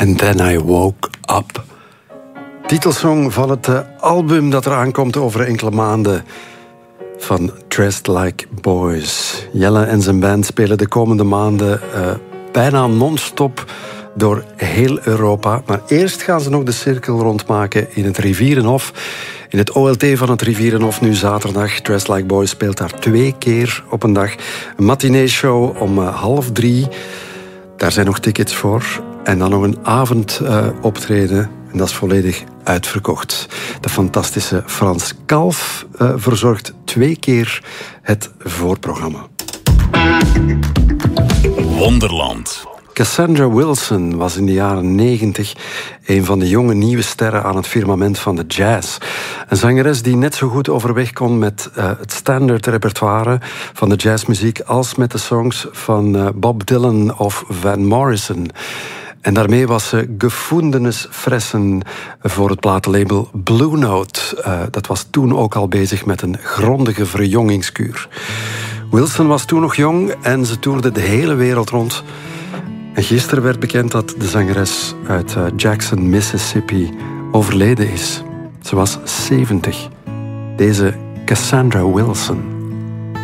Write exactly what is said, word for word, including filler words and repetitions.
And Then I Woke Up. Titelsong van het uh, album dat eraan komt over enkele maanden van Dressed Like Boys. Jelle en zijn band spelen de komende maanden uh, bijna non-stop door heel Europa. Maar eerst gaan ze nog de cirkel rondmaken in het Rivierenhof. In het O L T van het Rivierenhof nu zaterdag. Dressed Like Boys speelt daar twee keer op een dag. Een matinee-show om uh, half drie. Daar zijn nog tickets voor. En dan nog een avond uh, optreden. En dat is volledig uitverkocht. De fantastische Frans Kalf uh, verzorgt twee keer het voorprogramma. Wonderland. Cassandra Wilson was in de jaren negentig een van de jonge nieuwe sterren aan het firmament van de jazz. Een zangeres die net zo goed overweg kon met uh, het standaard repertoire van de jazzmuziek als met de songs van uh, Bob Dylan of Van Morrison. En daarmee was ze gefundenes fressen voor het platenlabel Blue Note. Uh, dat was toen ook al bezig met een grondige verjongingskuur. Wilson was toen nog jong en ze toerde de hele wereld rond. En gisteren werd bekend dat de zangeres uit uh, Jackson, Mississippi, overleden is. Ze was zeventig. Deze Cassandra Wilson.